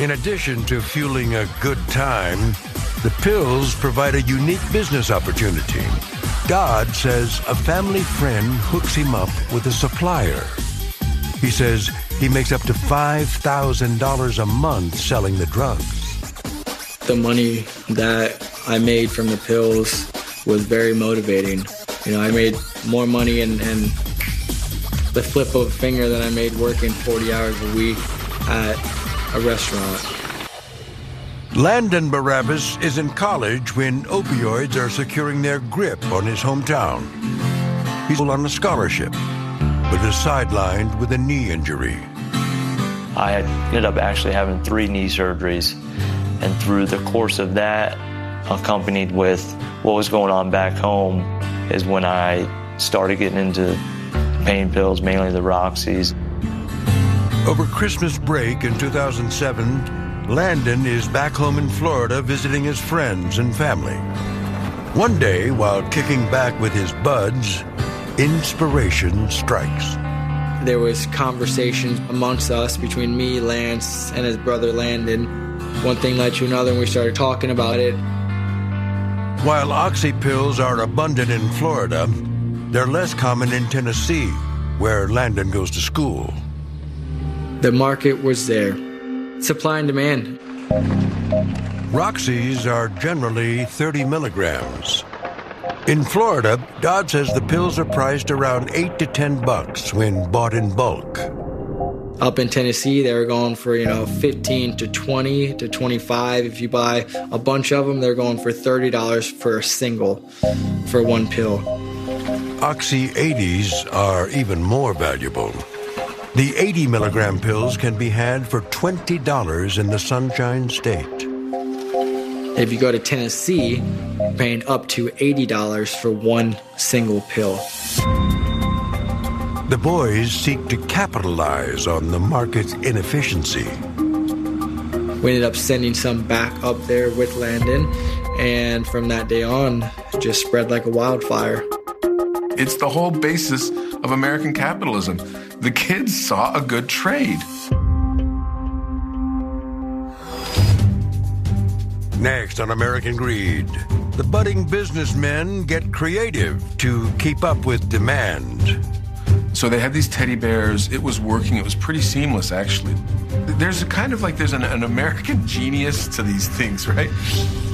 In addition to fueling a good time, the pills provide a unique business opportunity. Dodd says a family friend hooks him up with a supplier. He says he makes up to $5,000 a month selling the drugs. The money that I made from the pills was very motivating. You know, I made more money in the flip of a finger than I made working 40 hours a week at a restaurant. Landon Barabbas is in college when opioids are securing their grip on his hometown. He's on a scholarship, but is sidelined with a knee injury. I ended up actually having 3 knee surgeries, and through the course of that, accompanied with what was going on back home, is when I started getting into pain pills, mainly the Roxys. Over Christmas break in 2007, Landon is back home in Florida visiting his friends and family. One day, while kicking back with his buds, inspiration strikes. There was conversations amongst us between me, Lance, and his brother Landon. One thing led to another, and we started talking about it. While oxy pills are abundant in Florida, they're less common in Tennessee, where Landon goes to school. The market was there. Supply and demand. Roxys are generally 30 milligrams. In Florida, Dodd says the pills are priced around $8 to $10 when bought in bulk. Up in Tennessee, they were going for, 15 to 20 to 25. If you buy a bunch of them, they're going for $30 for a single, for one pill. Oxy 80s are even more valuable. The 80 milligram pills can be had for $20 in the Sunshine State. If you go to Tennessee, you're paying up to $80 for one single pill. The boys seek to capitalize on the market's inefficiency. We ended up sending some back up there with Landon, and from that day on, it just spread like a wildfire. It's the whole basis of American capitalism. The kids saw a good trade. Next on American Greed, the budding businessmen get creative to keep up with demand. So they had these teddy bears. It was working. It was pretty seamless, actually. There's an American genius to these things, right?